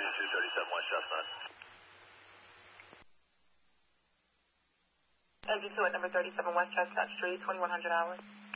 237 West Chestnut. NG2 at number 37 West Chestnut Street, 2100 hours.